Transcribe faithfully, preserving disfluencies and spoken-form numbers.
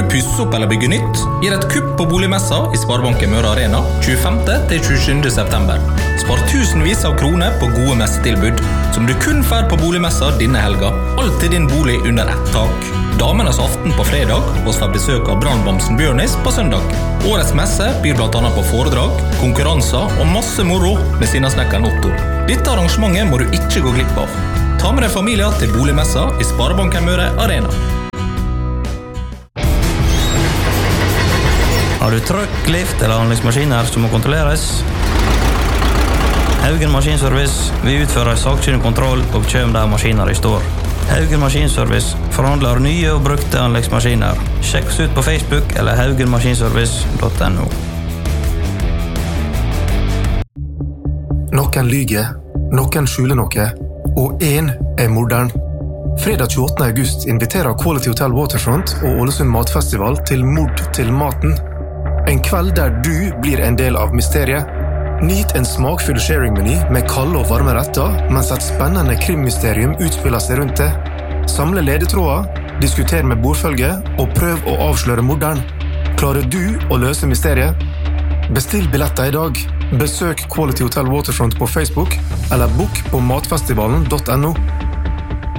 du pusse opp eller bygge nytt? Gir et kupp på boligmessa i Sparebanken Møre Arena tjuefemte til tjuesjuende september. Spar tusenvis av kroner på gode messetilbud, som du kun får på boligmessa denne helga. Alt til din bolig under ett tak. Damenes aften på fredag, og får besøk av brannbamsen Bjørnis på søndag. Årets messe byr blant annet på foredrag, konkurranser og masse moro med sinnasnekkeren Otto. Dette arrangementet må du ikke gå glipp av. Ta med deg familier til boligmessa i Sparebanken Møre Arena. Har du trøkk, lift eller anleggsmaskiner som må kontrolleres? Haugen Maskinservice vil utføre sakkyndig kontroll og kjøm der maskiner i står. Haugen Maskinservice forhandler nye og brukte anleggsmaskiner. Sjekk oss ut på Facebook eller haugen maskinservice punktum no. Noen lyger, noen skjuler noe, og en er morderen. Fredag tjueåttende august inviterer Quality Hotel Waterfront og Ålesund Matfestival til Mord til maten. En kveld der du blir en del av mysteriet. Nyt en smakfull sharing-meny med kalde og varme retter, mens et spennende krimmysterium utspiller seg rundt det. Samle ledetråder, diskuter med bordfølge og prøv å avsløre morderen. Klarer du å løse mysteriet? Bestill billetter i dag. Besøk Quality Hotel Waterfront på Facebook eller book på matfestivalen punktum no.